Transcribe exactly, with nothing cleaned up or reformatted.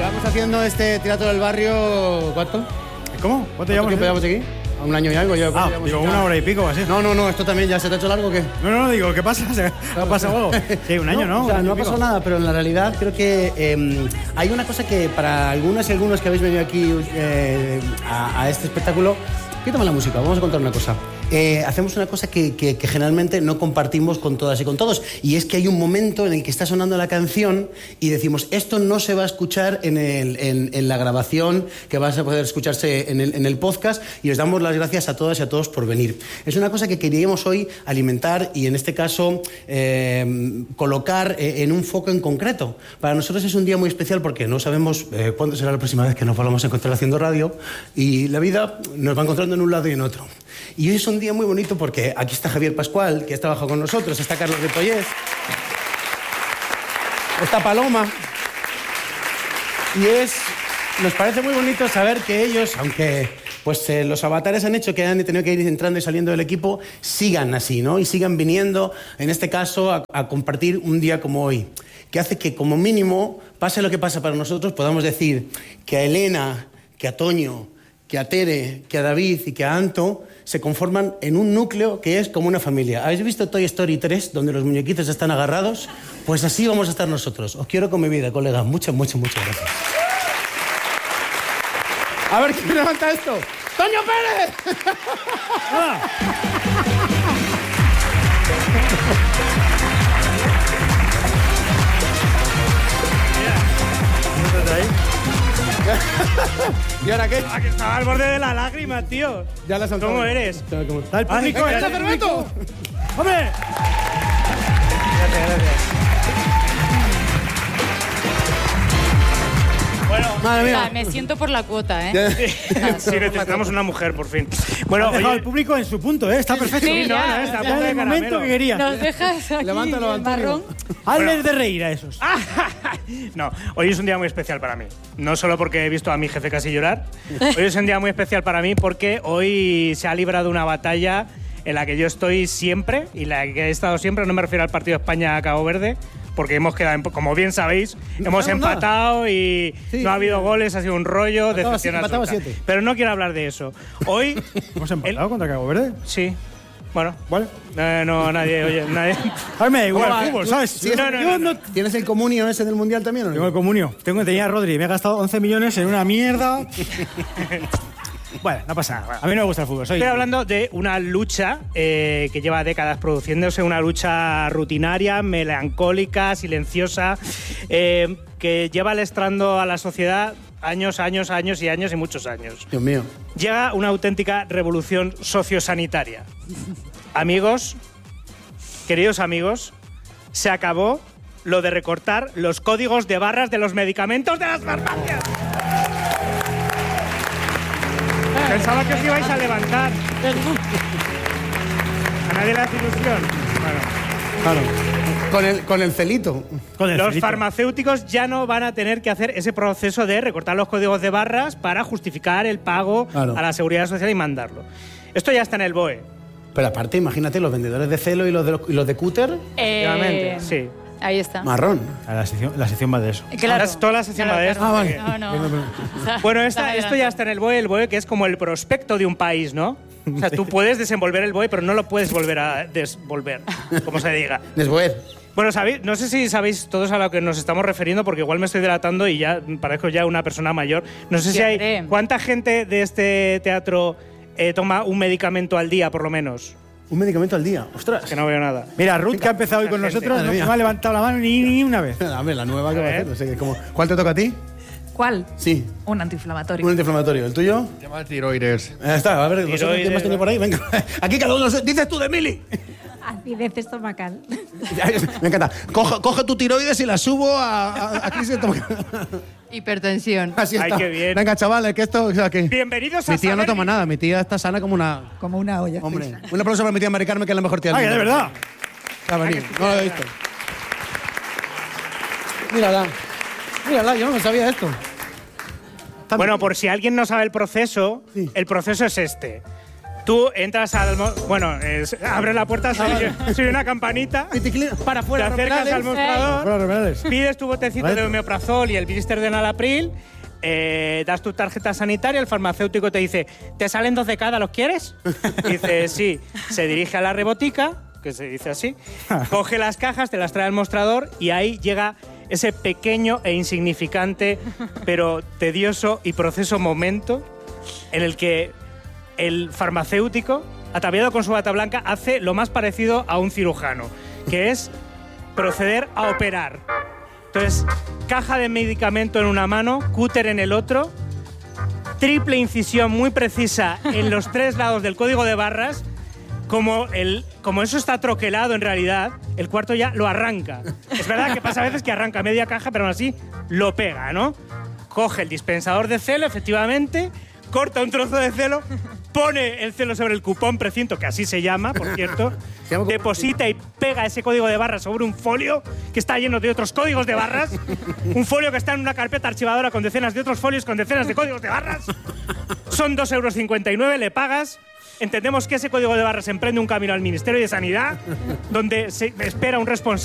Llevamos haciendo este teatro del barrio, ¿cuánto? ¿Cómo? ¿Cuánto tiempo llevamos aquí? A un año y algo. Yo, ah, digo, una hora y pico o así. No, no, no, esto también ya se te ha hecho largo, ¿o qué? No, no, no, digo, ¿qué pasa? ¿Se ha pasado algo? Sí, un año, ¿no? ¿no? O sea, no ha pasado nada, pero en la realidad creo que eh, hay una cosa que para algunas y algunos que habéis venido aquí eh, a, a este espectáculo, quítame la música, vamos a contar una cosa. Eh, hacemos una cosa que, que, que generalmente no compartimos con todas y con todos, y es que hay un momento en el que está sonando la canción y decimos, esto no se va a escuchar en, el, en, en la grabación, que va a poder escucharse en el, en el podcast, y os damos las gracias a todas y a todos por venir. Es una cosa que queríamos hoy alimentar y en este caso eh, colocar en un foco en concreto. Para nosotros es un día muy especial porque no sabemos eh, cuándo será la próxima vez que nos volvamos a encontrar haciendo radio, y la vida nos va encontrando en un lado y en otro. Y hoy es un día muy bonito porque aquí está Javier Pascual, que ha trabajado con nosotros, está Carlos Ripollés, está Paloma, y es, nos parece muy bonito saber que ellos, aunque pues eh, los avatares han hecho que han tenido que ir entrando y saliendo del equipo, sigan así, ¿no? Y sigan viniendo, en este caso, a, a compartir un día como hoy, que hace que como mínimo, pase lo que pasa para nosotros, podamos decir que a Elena, que a Toño, que a Tere, que a David y que a Anto se conforman en un núcleo que es como una familia. ¿Habéis visto Toy Story tres, donde los muñequitos están agarrados? Pues así vamos a estar nosotros. Os quiero con mi vida, colega. Muchas, muchas, muchas gracias. A ver, ¿quién levanta esto? ¡Toño Pérez! ¡Hola! ¿Y ahora qué? Ah, que estaba al borde de la lágrima, tío. Ya la saltado. ¿Cómo eres? ¿Cómo? Está el público. ¡Venga, está Fermento! ¡Hombre! Gracias, gracias. Bueno, madre mía. O sea, me siento por la cuota, ¿eh? sí, necesitamos una mujer, por fin. Bueno, Has dejado oye, al público en su punto, ¿eh? Está perfecto. Sí, no, ya, no, está a ya. punto de el momento caramelo. que quería. Nos dejas aquí Levántalo, el marrón. Hazles de reír a esos. no, hoy es un día muy especial para mí. No solo porque he visto a mi jefe casi llorar. Hoy es un día muy especial para mí porque hoy se ha librado una batalla en la que yo estoy siempre y la que he estado siempre. No me refiero al partido España-Cabo Verde, porque hemos quedado, como bien sabéis, hemos no, empatado y sí, no ha habido goles, ha sido un rollo, Empataba decepción siete, empataba absoluta. siete. Pero no quiero hablar de eso. Hoy, ¿Hemos empatado el- contra Cabo Verde? sí, bueno, Vale. eh, no, nadie, oye, nadie. A mí me da igual ¿Cómo va? el fútbol, ¿Tú- ¿sabes? sí, Yo no, no, yo no, no- ¿Tienes el comunio ese del Mundial también o no? Tengo el comunio. Tengo, tenía a Rodri. Me he gastado once millones en una mierda. Bueno, no pasa nada. A mí no me gusta el fútbol. Soy... Estoy hablando de una lucha eh, que lleva décadas produciéndose, una lucha rutinaria, melancólica, silenciosa, eh, que lleva lestrando a la sociedad años, años, años y años y muchos años. Dios mío. Llega una auténtica revolución sociosanitaria. Amigos, queridos amigos, se acabó lo de recortar los códigos de barras de los medicamentos de las farmacias. Pensaba que os ibais a levantar. A nadie le hace ilusión. Bueno. Claro. Con el, con el celito. Con el Los frito. farmacéuticicos ya no van a tener que hacer ese proceso de recortar los códigos de barras para justificar el pago Claro. a la Seguridad Social y mandarlo. Esto ya está en el B O E. Pero aparte, imagínate, los vendedores de celo y los de, y los de cúter, Eh, Efectivamente, sí. Ahí está. marrón. A la sección, la sección va de eso. Claro. Ahora toda la sección va de esto. Ah, vale. No, no. Bueno, Está esta, esto ya está en el B O E, el B O E que es como el prospecto de un país, ¿no? O sea, tú puedes desenvolver el B O E, pero no lo puedes volver a desvolver, como se diga. Desboer. Bueno, sabéis, no sé si sabéis todos a lo que nos estamos refiriendo, porque igual me estoy delatando y ya parezco ya una persona mayor. No sé si hay... Siempre. ¿Cuánta gente de este teatro eh, toma un medicamento al día, por lo menos? Un medicamento al día. Ostras. Que no veo nada. Mira, Ruth, que ha empezado hoy con Gente. nosotros, Madre no mía. me ha levantado la mano ni, ni una vez. Dame la nueva que A va a ver. hacer. No sé qué, como- ¿Cuál te toca a ti? ¿Cuál? Sí. Un antiinflamatorio. Un antiinflamatorio. ¿El tuyo? Llama al tiroides. Ya está, a ver, ¿vosotros Tiroides, qué más tenéis por ahí? Venga. Aquí cada uno. Dices tú de Mili. Acidez estomacal. Me encanta. Coge, coge tu tiroides y la subo a, a, a crisis estomacal. Hipertensión. Así Ay, está. qué bien. Venga, chavales, que esto. O sea, que Bienvenidos a mi tía no Saber toma Vivir. nada. Mi tía está sana como una. Como una olla. Hombre. Un aplauso para mi tía Mari Carmen, que es la mejor tía del ¡Ay, de mundo. verdad! Ha venido. No lo he visto. Mírala. Mírala, yo no me sabía esto. Está Bueno, bien. por si alguien no sabe el proceso, Sí. el proceso es este. Tú entras al... mo- Bueno, es- abres la puerta, soy, soy una campanita, Y te inclinas para te afuera. acercas al mostrador, Bueno, Remenales. pides tu botecito Vale. de omeprazol y el blister de Enalapril, eh, das tu tarjeta sanitaria, el farmacéutico te dice, ¿te salen dos de cada, los quieres? Dice, sí. Se dirige a la rebotica, que se dice así, coge las cajas, te las trae al mostrador y ahí llega ese pequeño e insignificante, pero tedioso y proceso momento en el que el farmacéutico, ataviado con su bata blanca, hace lo más parecido a un cirujano, que es proceder a operar. Entonces, caja de medicamento en una mano, cúter en el otro, triple incisión muy precisa en los tres lados del código de barras. Como, el, como eso está troquelado en realidad, el cuarto ya lo arranca. Es verdad que pasa a veces que arranca media caja, pero aún así lo pega, ¿no? Coge el dispensador de celo, efectivamente, corta un trozo de celo, pone el celo sobre el cupón precinto, que así se llama, por cierto, Se llama cupón deposita y pega ese código de barras sobre un folio que está lleno de otros códigos de barras, un folio que está en una carpeta archivadora con decenas de otros folios con decenas de códigos de barras. Son dos euros cincuenta y nueve, le pagas. Entendemos que ese código de barras emprende un camino al Ministerio de Sanidad, donde se espera un responsable